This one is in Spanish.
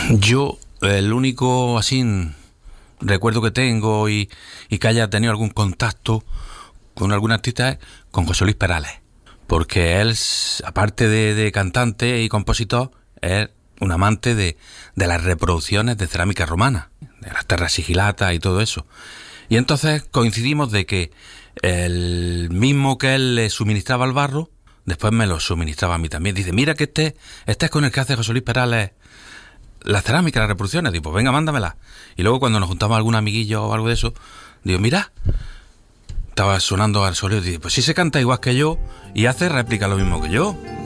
Yo, el único así recuerdo que tengo y que haya tenido algún contacto con algún artista es con José Luis Perales, porque él, aparte de cantante y compositor, es un amante de las reproducciones de cerámica romana, de las terras sigilatas y todo eso. Y entonces coincidimos de que el mismo que él le suministraba el barro, después me lo suministraba a mí también. Dice, mira que este es con el que hace José Luis Perales la cerámica, las reproducciones. Digo, pues venga, mándamela. Y luego cuando nos juntamos algún amiguillo o algo de eso, digo, mira, estaba sonando al soleo y dice, pues sí se canta igual que yo y hace réplica lo mismo que yo.